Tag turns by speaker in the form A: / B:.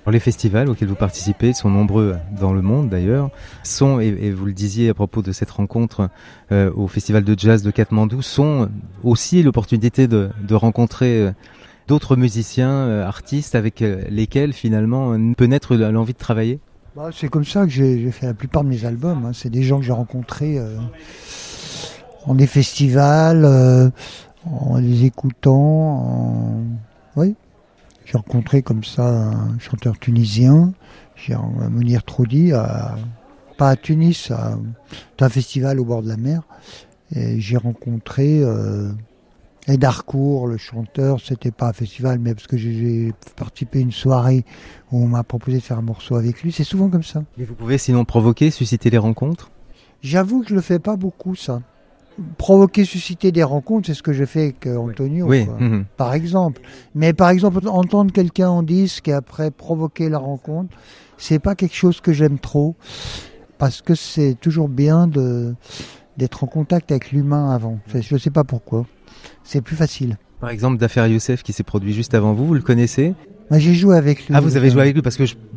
A: Alors, les festivals auxquels vous participez sont nombreux dans le monde d'ailleurs, sont, et vous le disiez à propos de cette rencontre au Festival de Jazz de Katmandou, sont aussi l'opportunité de rencontrer d'autres musiciens, artistes avec lesquels finalement peut naître l'envie de travailler.
B: Bah, c'est comme ça que j'ai fait la plupart de mes albums, hein. C'est des gens que j'ai rencontrés en des festivals, en les écoutant. Oui, j'ai rencontré comme ça un chanteur tunisien, Mounir Troudi, pas à Tunis, à un festival au bord de la mer. Et j'ai rencontré Ed Harcourt, le chanteur. C'était pas un festival, mais parce que j'ai participé à une soirée où on m'a proposé de faire un morceau avec lui. C'est souvent comme ça.
A: Et vous pouvez sinon provoquer, susciter des rencontres?
B: J'avoue que je le fais pas beaucoup, ça. Provoquer, susciter des rencontres, c'est ce que je fais avec Antonio,
A: Oui.
B: quoi, par exemple. Mais par exemple, entendre quelqu'un en disque et après provoquer la rencontre, c'est pas quelque chose que j'aime trop, parce que c'est toujours bien d'être en contact avec l'humain avant. Je sais pas pourquoi. C'est plus facile.
A: Par exemple, Dafer Youssef qui s'est produit juste avant vous, vous le connaissez?
B: Moi, j'ai joué avec lui.
A: Ah, vous avez joué avec lui parce que